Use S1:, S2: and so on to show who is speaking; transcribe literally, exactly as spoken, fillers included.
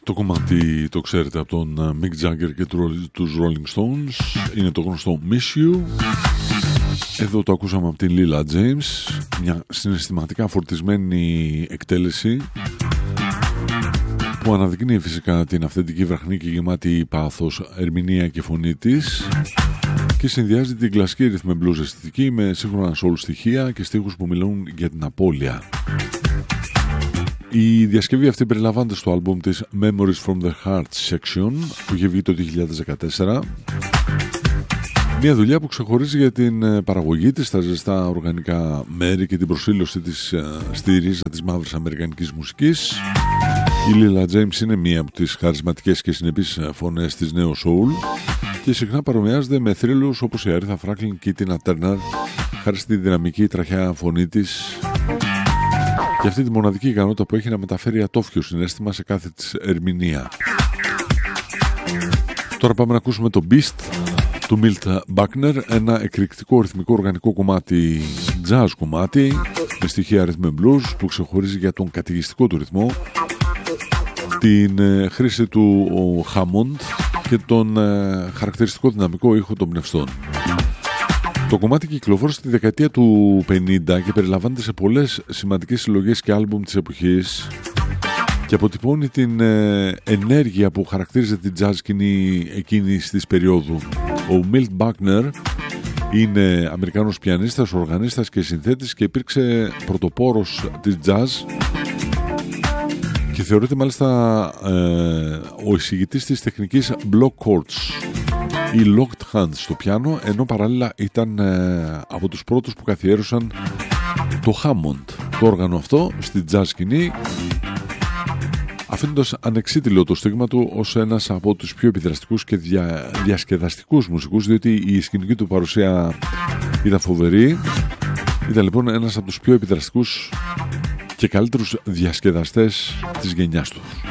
S1: Το κομμάτι το ξέρετε από τον Mick Jagger και τους Rolling Stones. Είναι το γνωστό Miss You. Εδώ το ακούσαμε από την Lila James. Μια συναισθηματικά φορτισμένη εκτέλεση που αναδεικνύει φυσικά την αυθεντική βραχνή και γεμάτη πάθος ερμηνεία και φωνή της και συνδυάζει την κλασική ρυθμ blues αισθητική με σύγχρονα soul στοιχεία και στίχους που μιλούν για την απώλεια. Η διασκευή αυτή περιλαμβάνεται στο άλμπουμ της Memories from the Heart Section που είχε βγει το δύο χιλιάδες δεκατέσσερα. Μια δουλειά που ξεχωρίζει για την παραγωγή της στα ζεστά οργανικά μέρη και την προσήλωση της στη ρίζα της μαύρης αμερικανικής μουσικής. Η Lila James είναι μία από τις χαρισματικές και συνεπείς φωνές της νέου soul και συχνά παρομοιάζεται με θρύλους όπως η Aretha Franklin και η Tina Turner χάρη στη δυναμική τραχιά φωνή της και αυτή τη μοναδική ικανότητα που έχει να μεταφέρει ατόφιο συναίσθημα σε κάθε της ερμηνεία. Τώρα πάμε να ακούσουμε το Beast του Milt Buckner, ένα εκρηκτικό ρυθμικό οργανικό κομμάτι, jazz κομμάτι με στοιχεία rhythm and blues που ξεχωρίζει για τον κατηγιστικό του ρυθμό, την ε, χρήση του ο Hammond και τον ε, χαρακτηριστικό δυναμικό ήχο των πνευστών. Το κομμάτι κυκλοφόρησε τη δεκαετία του πενήντα και περιλαμβάνεται σε πολλές σημαντικές συλλογές και άλμπουμ της εποχής και αποτυπώνει την ε, ενέργεια που χαρακτήριζε την jazz σκηνή εκείνης της περίοδου. Ο Milt Buckner είναι Αμερικάνος πιανίστας, οργανίστας και συνθέτης και υπήρξε πρωτοπόρος της jazz και θεωρείται μάλιστα ε, ο εισηγητής της τεχνικής block chords ή locked hands στο πιάνο, ενώ παράλληλα ήταν ε, από τους πρώτους που καθιέρωσαν το Hammond, το όργανο αυτό στη jazz σκηνή, αφήνοντας ανεξίτηλο το στίγμα του ως ένας από τους πιο επιδραστικούς και δια, διασκεδαστικούς μουσικούς, διότι η σκηνική του παρουσία ήταν φοβερή. Ήταν λοιπόν ένας από τους πιο επιδραστικούς και καλύτερους διασκεδαστές της γενιάς του.